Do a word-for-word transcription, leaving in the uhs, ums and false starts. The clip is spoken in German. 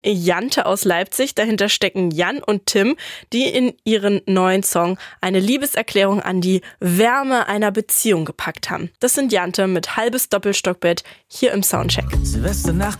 Jante aus Leipzig. Dahinter stecken Jan und Tim, die in ihren neuen Song eine Liebeserklärung an die Wärme einer Beziehung gepackt haben. Das sind Jante mit Halbes Doppelstockbett hier im Soundcheck. Silvesternacht